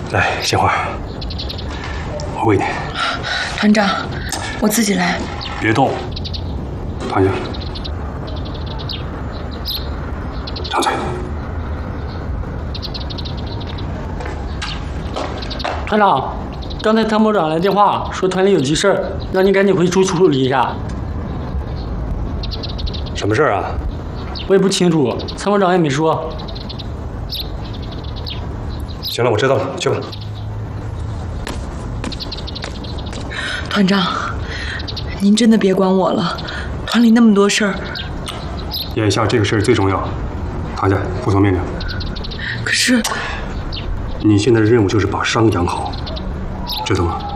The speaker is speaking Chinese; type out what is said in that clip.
来，鲜花，我喂你。 团长，我自己来。 别动，躺下，张嘴。 团长，刚才参谋长来电话说团里有急事儿，让你赶紧回出处理一下。 什么事儿啊？ 我也不清楚，参谋长也没说。 行了，我知道了，去吧。 团长，您真的别管我了，团里那么多事儿。 眼下这个事儿最重要，躺下，服从命令。 可是， 你现在的任务就是把伤养好，知道吗？